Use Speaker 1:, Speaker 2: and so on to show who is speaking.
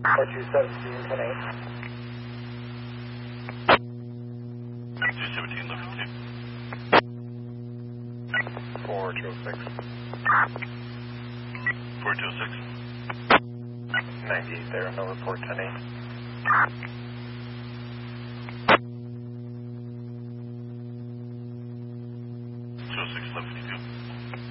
Speaker 1: 4217, 10-8.
Speaker 2: 217, left 2.
Speaker 1: 4206.
Speaker 2: 4206.
Speaker 1: 98 there, no report, 10-8.